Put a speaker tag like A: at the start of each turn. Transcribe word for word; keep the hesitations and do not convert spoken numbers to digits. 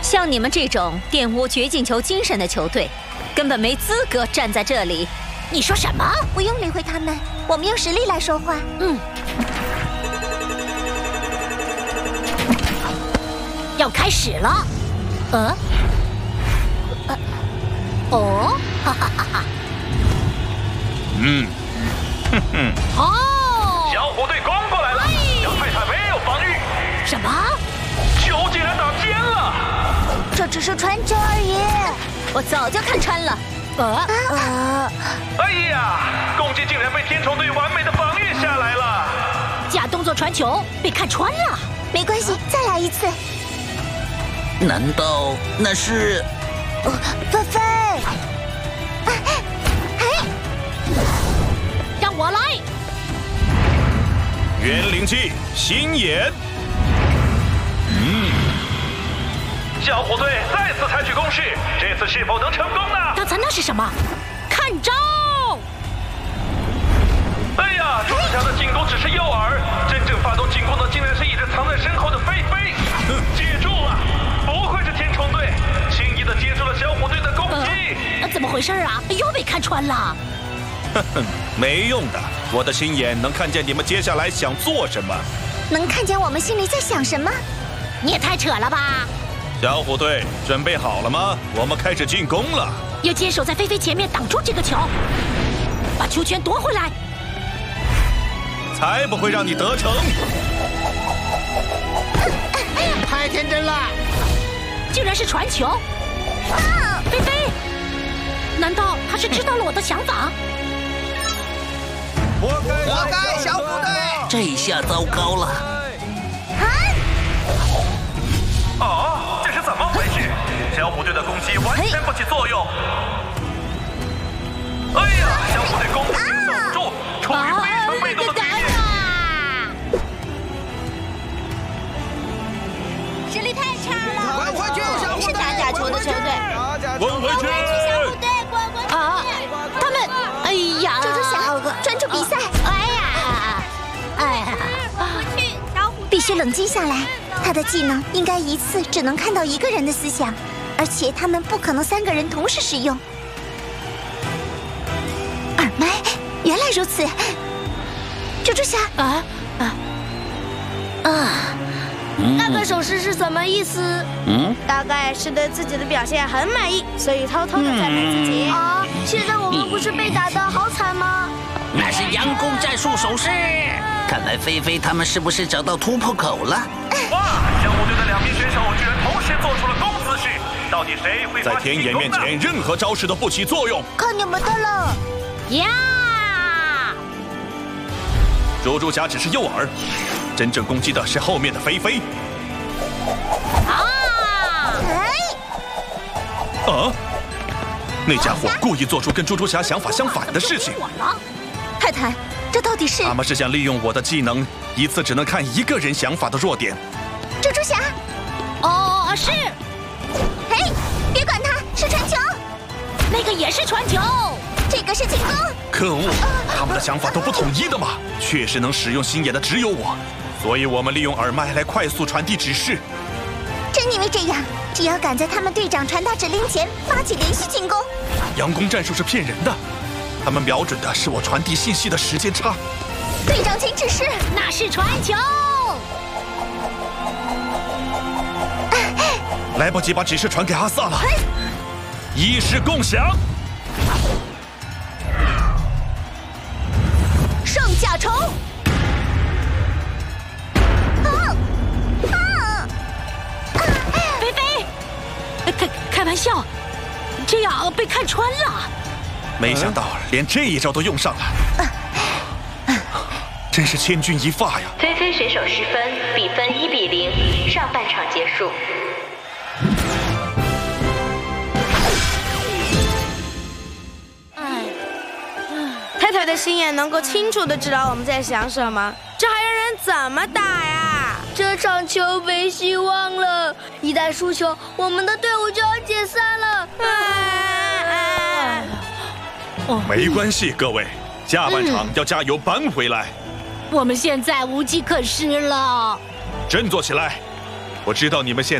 A: 像你们这种玷污绝境球精神的球队，根本没资格站在这里。
B: 你说什么？
C: 不用理会他们，我们用实力来说话。
B: 嗯。要开始了。呃。呃。哦，哈哈哈哈。
D: 嗯。哼哼。
B: 哦。
E: 小虎队攻过来了，小泰坦没有防御。
B: 什么？
E: 球竟然打尖了！
C: 这只是传球而已，
A: 我早就看穿了。
B: 呃
C: 啊！
E: 哎呀，攻击竟然被天虫队完美的防御下来了。
B: 假动作传球被看穿了。
C: 没关系，再来一次。
F: 难道那是？
C: 哦，菲菲！哎，
B: 让我来。
D: 元灵技，心眼。嗯。
E: 小虎队再次采取攻势，这次是否能成功呢？
B: 刚才那是什么？看招！
E: 哎呀，朱志强的进攻只是诱饵，真正发动进攻的竟然是一直藏在身后的菲菲。接住了，不愧是天虫队，轻易的接住了小虎队的攻击。
B: 呃，怎么回事啊？又被看穿了。
D: 哼哼，没用的，我的心眼能看见你们接下来想做什么，
C: 能看见我们心里在想什么。
B: 你也太扯了吧！
D: 小虎队准备好了吗？我们开始进攻了。
B: 要坚守在菲菲前面挡住这个球，把球权夺回来。
D: 才不会让你得逞！
F: 太天真了，
B: 竟然是传球！啊，菲菲，难道他是知道了我的想法？
F: 活该，活该，小虎队！这下糟糕了。
E: 哦，这是怎么回事？小虎队的攻击完全不起作用。哎呀，小虎队攻击守不住，处于非常被动的局面。
C: 实力太差了，
F: 滚回去，小虎队！
C: 是打假球的球队，
D: 滚回去！
C: 小虎队，滚回去！
B: 啊，他们，哎呀，
C: 猪猪侠，专注比赛！
B: 哎呀，哎呀，
C: 回去，小虎必须冷静下来。他的技能应该一次只能看到一个人的思想，而且他们不可能三个人同时使用。耳麦，原来如此。猪猪侠，
B: 啊啊啊！
G: 那个手势是什么意思？
F: 嗯，
G: 大概是对自己的表现很满意，所以偷偷的赞美自己。啊，现在我们不是被打得好惨吗？
F: 那是佯攻战术手势。看来菲菲他们是不是找到突破口了？
E: 哇！小虎队的两名选手居然同时做出了攻姿势，到底谁会
D: 在天眼面前，任何招式都不起作用。
C: 靠你们的了！
B: 呀！
D: 猪猪侠只是诱饵，真正攻击的是后面的菲菲。
B: 啊！
C: 哎，
D: 啊！那家伙故意做出跟猪猪侠想法相反的事情。
A: 泰坦，这到底是？
D: 他们是想利用我的技能，一次只能看一个人想法的弱点。
C: 猪猪侠，
B: 哦，是。
C: 嘿，别管他，是传球。
B: 那个也是传球，
C: 这个是进攻。
D: 可恶，他们的想法都不统一的嘛！确实能使用心眼的只有我，所以我们利用耳麦来快速传递指示。
C: 真以为这样，只要赶在他们队长传达指令前发起连续进攻？
D: 佯攻战术是骗人的，他们瞄准的是我传递信息的时间差。
C: 队长，请指示。
B: 那是传球。
D: 来不及把指示传给阿萨了。意识共享。
A: 圣甲虫。
B: 菲菲，开开玩笑，这样被看穿了。
D: 没想到连这一招都用上了，真是千钧一发呀！
H: 菲菲选手失分，比分一比零，上半场结束。
G: 太太的心眼能够清楚的知道我们在想什么，这还让人怎么打呀？
I: 这场球没希望了，一旦输球，我们的队伍就要解散了。
D: 没关系，各位，下半场要加油扳回来。
B: 我们现在无计可施了，
D: 振作起来！我知道你们现